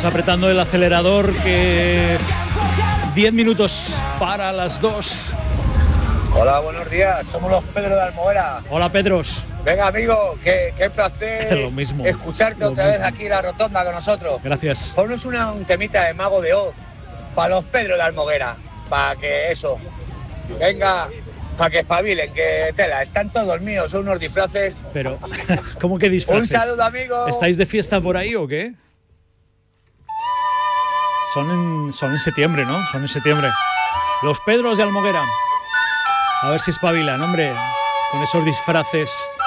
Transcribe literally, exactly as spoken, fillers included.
Vamos apretando el acelerador, que diez minutos para las dos. Hola, buenos días, somos los Pedro de Almoguera. Hola, Pedros. Venga, amigo, qué, qué placer Lo mismo, escucharte lo otra mismo. vez aquí en la rotonda con nosotros. Gracias. Ponnos una, un temita de Mago de Oz para los Pedro de Almoguera, para que eso, venga, para que espabilen, que tela, están todos míos, son unos disfraces. Pero, ¿cómo que disfraces? Un saludo, amigo. ¿Estáis de fiesta por ahí o qué? Son en, son en septiembre, ¿no? Son en septiembre. Los Pedros de Almoguera. A ver si espabilan, hombre, con esos disfraces